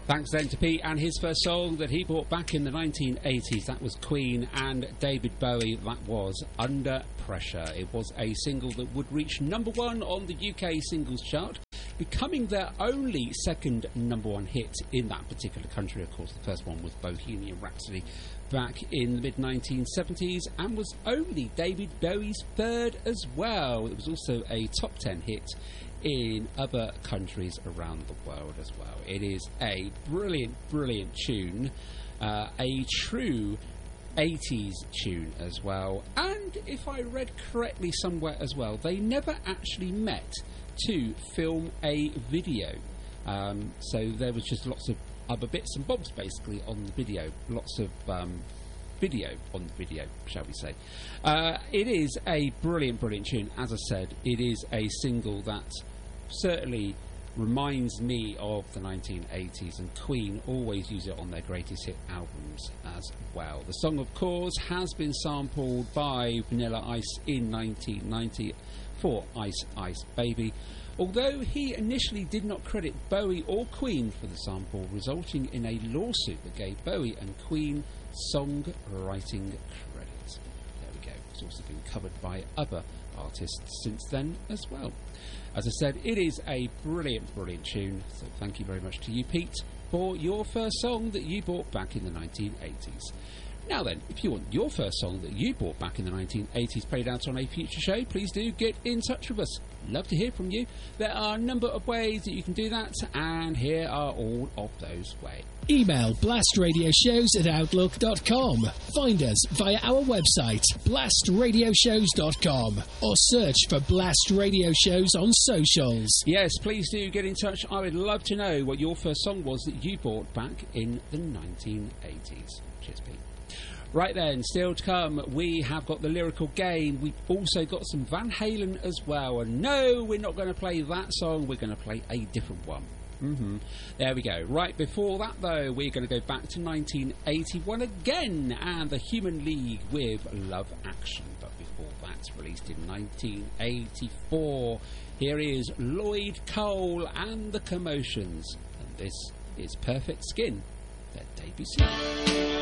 Thanks then to Pete and his first song that he brought back in the 1980s. That was Queen and David Bowie. That was Under Pressure. It was a single that would reach number one on the UK singles chart, becoming their only second number one hit in that particular country. Of course, the first one was Bohemian Rhapsody back in the mid-1970s and was only David Bowie's third as well. It was also a top 10 hit in other countries around the world as well. It is a brilliant, brilliant tune, a true 80s tune as well. And if I read correctly somewhere as well, they never actually met to film a video. So there was just lots of other bits and bobs basically on the video. Lots of video on the video, shall we say. It is a brilliant, brilliant tune. As I said, it is a single that certainly reminds me of the 1980s, and Queen always use it on their greatest hit albums as well. The song, of course, has been sampled by Vanilla Ice in 1990 for Ice Ice Baby, although he initially did not credit Bowie or Queen for the sample, resulting in a lawsuit that gave Bowie and Queen songwriting credit. There we go. It's also been covered by other artists since then as well. As I said, it is a brilliant, brilliant tune, so thank you very much to you, Pete, for your first song that you bought back in the 1980s. Now then, if you want your first song that you bought back in the 1980s played out on a future show, please do get in touch with us. Love to hear from you. There are a number of ways that you can do that, and here are all of those ways. Email blastradioshows@outlook.com. Find us via our website, blastradioshows.com, or search for Blast Radio Shows on socials. Yes, please do get in touch. I would love to know what your first song was that you bought back in the 1980s. Cheers, Pete. Right then, still to come, we have got the Lyrical Game. We've also got some Van Halen as well. And no, we're not going to play that song. We're going to play a different one. There we go. Right before that, though, we're going to go back to 1981 again, and the Human League with Love Action. But before that, released in 1984, here is Lloyd Cole and the Commotions. And this is Perfect Skin, their debut single.